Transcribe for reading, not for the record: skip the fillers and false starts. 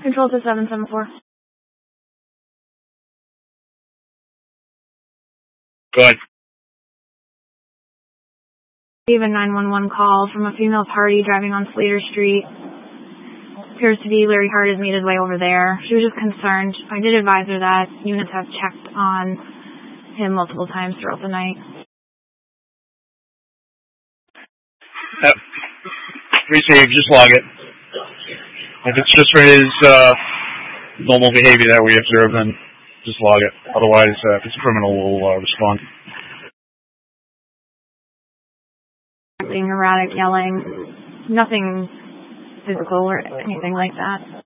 Control to 774. Go ahead. Received a 911 call from a female party driving on Slater Street. Appears to be Larry Hart has made his way over there. She was just concerned. I did advise her that units have checked on him multiple times throughout the night. Yep. Receive, just log it. If it's just for his normal behavior that we observe, then just log it. Otherwise, if it's criminal, we'll respond. Acting erratic, yelling, nothing physical or anything like that.